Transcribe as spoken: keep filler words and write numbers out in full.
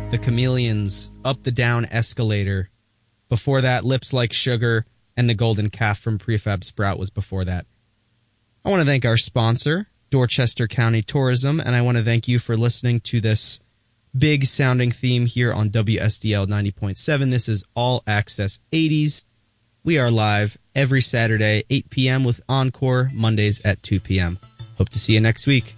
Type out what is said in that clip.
The Chameleons, Up the Down Escalator. Before that, Lips Like Sugar, and The Golden Calf from Prefab Sprout was before that. I want to thank our sponsor, Dorchester County Tourism, and I want to thank you for listening to this big sounding theme here on W S D L ninety point seven. This is All Access eighties. We are live every Saturday, eight p.m. with Encore, Mondays at two p.m. Hope to see you next week.